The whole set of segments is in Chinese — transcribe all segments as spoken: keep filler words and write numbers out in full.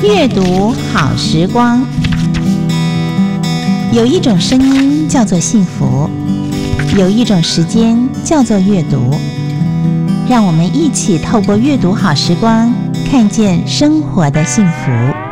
阅读好时光，有一种声音叫做幸福，有一种时间叫做阅读。让我们一起透过阅读好时光，看见生活的幸福。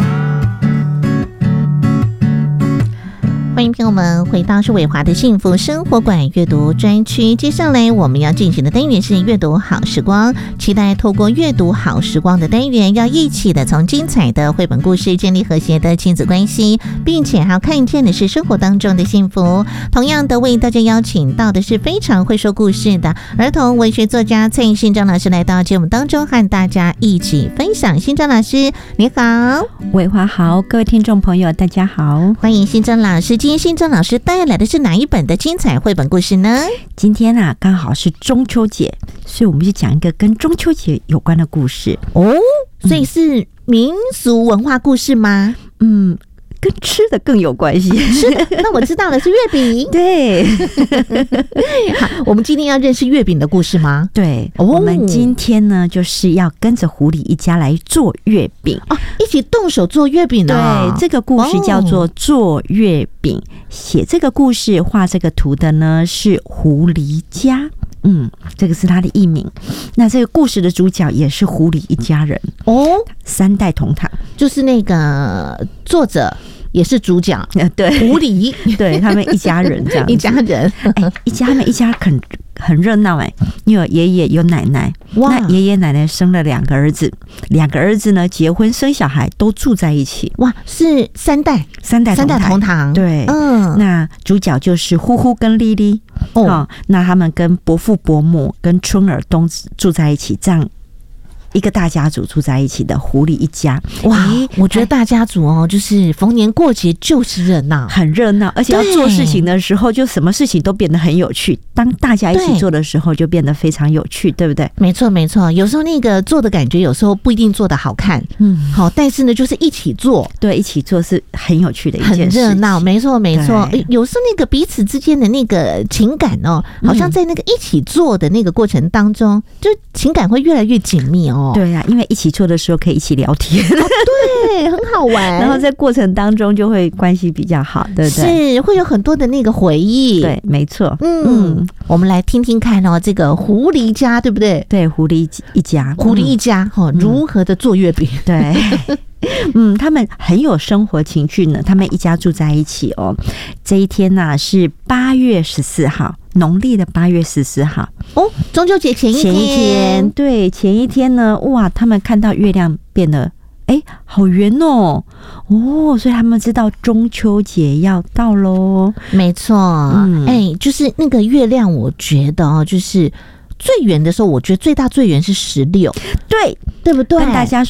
欢迎朋友们回到是伟华的幸福生活馆阅读专区。接下来我们要进行的单元是阅读好时光，期待透过阅读好时光的单元，要一起的从精彩的绘本故事建立和谐的亲子关系，并且还要看见的是生活当中的幸福。同样的，为大家邀请到的是非常会说故事的儿童文学作家蔡信章老师来到节目当中，和大家一起分享。信章老师你好。 伟华好，各位听众朋友大家好， 欢迎信章老师。今天信章老师带来的是哪一本的精彩绘本故事呢？ 今天啊刚好是中秋节，所以我们就讲一个跟中秋节有关的故事哦。所以是民俗文化故事吗？ 嗯，跟吃的更有关系。 是的，那我知道了，是月饼。 对。 好，我们今天要认识月饼的故事吗？ 对、 哦、 我们今天呢就是要跟着狐狸一家来做月饼哦，一起动手做月饼呢、哦。 对，这个故事叫做做月饼。写这个故事画这个图的呢是狐狸家，嗯，这个是他的艺名。那这个故事的主角也是狐狸一家人哦，三代同堂， 就是那个作者也是主角， 对， 狐狸， 对他们一家人这样， 一家人， 哎，一家他们一家很很热闹哎，因为有爷爷有奶奶，哇，那爷爷奶奶生了两个儿子，两个儿子呢结婚生小孩都住在一起， 哇，是三代三代三代同堂， 对，嗯，那主角就是呼呼跟莉莉哦，哦，那他们跟伯父伯母跟春儿都住在一起，这样一个大家族住在一起的狐狸一家。 哇，我觉得大家族哦，就是逢年过节就是热闹， 很热闹，而且要做事情的时候，就什么事情都变得很有趣。当大家一起做的时候，就变得非常有趣，对不对？ 没错，没错。有时候那个做的感觉，有时候不一定做得好看，嗯，好，但是呢，就是一起做， 对，一起做是很有趣的一件事， 很热闹。没错，没错。有时候那个彼此之间的那个情感哦，好像在那个一起做的那个过程当中，就情感会越来越紧密哦。 对啊，因为一起做的时候可以一起聊天， 哦、对，很好玩。 然后在过程当中就会关系比较好，对不对？ 是会有很多的那个回忆。 对，没错。 嗯，嗯我们来听听看哦，这个狐狸家对不对？ 对，狐狸一家， 狐狸一家哈、嗯哦，如何的做月饼？ 对。嗯，他们很有生活情趣呢。他们一家住在一起哦。这一天呢、啊、是八月十四号，农历的八月十四号哦，中秋节前一天。 前一天，对，前一天呢，哇，他们看到月亮变得哎好圆哦，哦，所以他们知道中秋节要到喽。 没错，嗯，哎，就是那个月亮，我觉得哦，就是最圆的时候，我觉得最大最圆是十六， 对。 对不对？ 跟大家